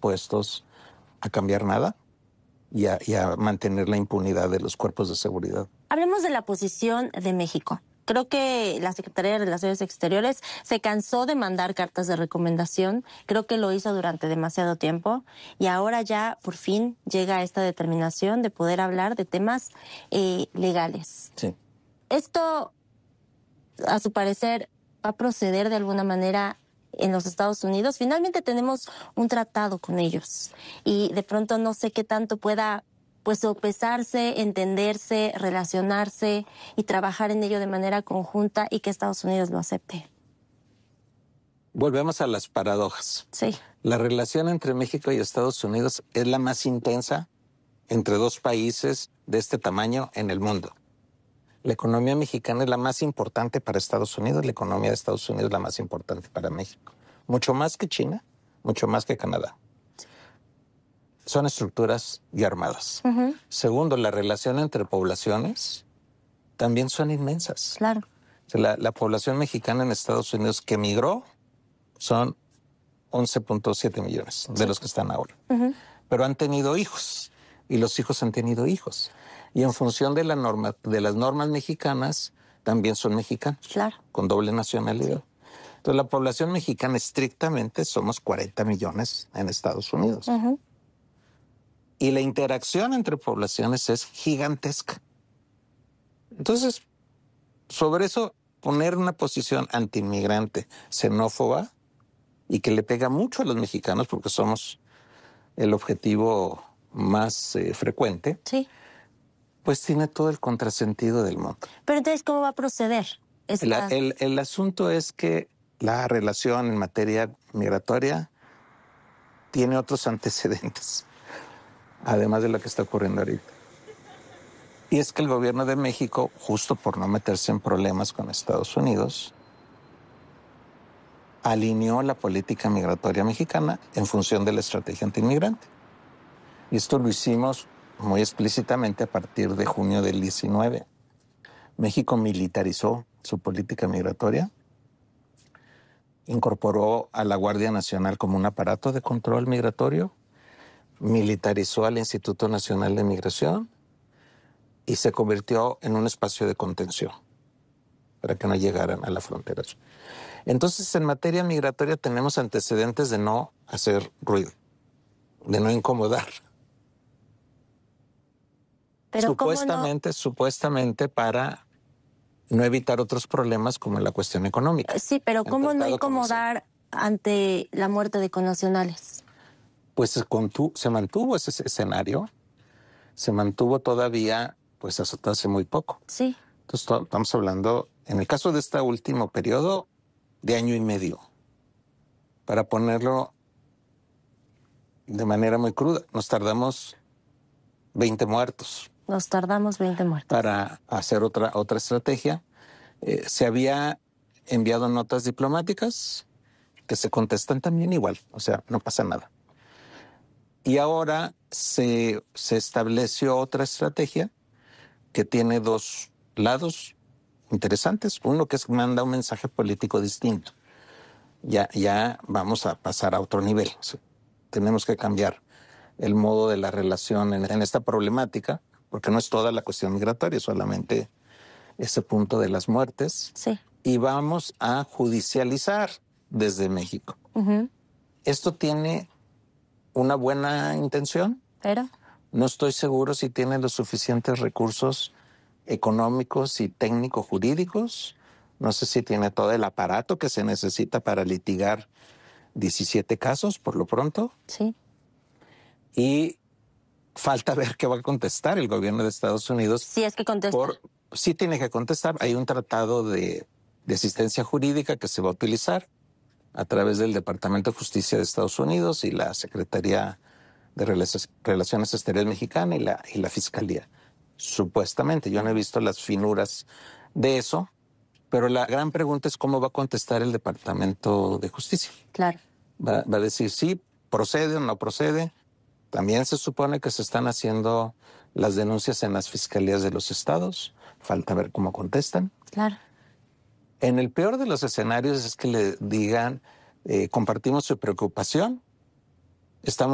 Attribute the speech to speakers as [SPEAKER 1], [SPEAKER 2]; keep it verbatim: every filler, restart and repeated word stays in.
[SPEAKER 1] dispuestos a cambiar nada y a, y a mantener la impunidad de los cuerpos de seguridad.
[SPEAKER 2] Hablemos de la posición de México. Creo que la Secretaría de Relaciones Exteriores se cansó de mandar cartas de recomendación. Creo que lo hizo durante demasiado tiempo y ahora ya por fin llega a esta determinación de poder hablar de temas eh, legales.
[SPEAKER 1] Sí.
[SPEAKER 2] Esto, a su parecer, va a proceder de alguna manera en los Estados Unidos. Finalmente tenemos un tratado con ellos y de pronto no sé qué tanto pueda pues sopesarse, entenderse, relacionarse y trabajar en ello de manera conjunta y que Estados Unidos lo acepte.
[SPEAKER 1] Volvemos a las paradojas.
[SPEAKER 2] Sí.
[SPEAKER 1] La relación entre México y Estados Unidos es la más intensa entre dos países de este tamaño en el mundo. La economía mexicana es la más importante para Estados Unidos, la economía de Estados Unidos es la más importante para México. Mucho más que China, mucho más que Canadá. Son estructuras y armadas. Uh-huh. Segundo, la relación entre poblaciones también son inmensas.
[SPEAKER 2] Claro.
[SPEAKER 1] O sea, la, la población mexicana en Estados Unidos que emigró son once punto siete millones de sí. los que están ahora. Uh-huh. Pero han tenido hijos y los hijos han tenido hijos. Y en función de, la norma, de las normas mexicanas, también son mexicanos,
[SPEAKER 2] claro.
[SPEAKER 1] con doble nacionalidad. Sí. Entonces, la población mexicana estrictamente somos cuarenta millones en Estados Unidos. Uh-huh. Y la interacción entre poblaciones es gigantesca. Entonces, sobre eso, poner una posición antiinmigrante, xenófoba, y que le pega mucho a los mexicanos, porque somos el objetivo más eh, frecuente,
[SPEAKER 2] sí.
[SPEAKER 1] pues tiene todo el contrasentido del mundo.
[SPEAKER 2] Pero entonces, ¿cómo va a proceder?
[SPEAKER 1] Esta... El, el, el asunto es que la relación en materia migratoria tiene otros antecedentes, además de lo que está ocurriendo ahorita. Y es que el gobierno de México, justo por no meterse en problemas con Estados Unidos, alineó la política migratoria mexicana en función de la estrategia antiinmigrante. Y esto lo hicimos muy explícitamente a partir de junio del diecinueve. México militarizó su política migratoria, incorporó a la Guardia Nacional como un aparato de control migratorio, militarizó al Instituto Nacional de Migración y se convirtió en un espacio de contención para que no llegaran a la frontera. Entonces, en materia migratoria tenemos antecedentes de no hacer ruido, de no incomodar.
[SPEAKER 2] Pero
[SPEAKER 1] supuestamente,
[SPEAKER 2] no?
[SPEAKER 1] supuestamente para no evitar otros problemas como la cuestión económica.
[SPEAKER 2] Sí, pero ¿cómo no incomodar ante la muerte de connacionales?
[SPEAKER 1] Pues se, contu- se mantuvo ese escenario, se mantuvo todavía, pues hasta hace muy poco.
[SPEAKER 2] Sí.
[SPEAKER 1] Entonces to- estamos hablando, en el caso de este último periodo, de año y medio. Para ponerlo de manera muy cruda, nos tardamos veinte muertos.
[SPEAKER 2] Nos tardamos veinte muertos.
[SPEAKER 1] Para hacer otra, otra estrategia. Eh, se había enviado notas diplomáticas que se contestan también igual, o sea, no pasa nada. Y ahora se, se estableció otra estrategia que tiene dos lados interesantes. Uno que es manda un mensaje político distinto. Ya, ya vamos a pasar a otro nivel. O sea, tenemos que cambiar el modo de la relación en, en esta problemática, porque no es toda la cuestión migratoria, solamente ese punto de las muertes.
[SPEAKER 2] Sí.
[SPEAKER 1] Y vamos a judicializar desde México. Uh-huh. Esto tiene una buena intención.
[SPEAKER 2] ¿Pero?
[SPEAKER 1] No estoy seguro si tiene los suficientes recursos económicos y técnico-jurídicos. No sé si tiene todo el aparato que se necesita para litigar diecisiete casos, por lo pronto.
[SPEAKER 2] Sí.
[SPEAKER 1] Y falta ver qué va a contestar el gobierno de Estados Unidos.
[SPEAKER 2] Sí, es que contesta.
[SPEAKER 1] Por, sí tiene que contestar. Hay un tratado de, de asistencia jurídica que se va a utilizar a través del Departamento de Justicia de Estados Unidos y la Secretaría de Relaciones Exteriores Mexicana y la, y la Fiscalía. Supuestamente. Yo no he visto las finuras de eso, pero la gran pregunta es cómo va a contestar el Departamento de Justicia.
[SPEAKER 2] Claro.
[SPEAKER 1] Va, va a decir sí, procede o no procede. También se supone que se están haciendo las denuncias en las fiscalías de los estados. Falta ver cómo contestan.
[SPEAKER 2] Claro.
[SPEAKER 1] En el peor de los escenarios es que le digan, eh, compartimos su preocupación, estamos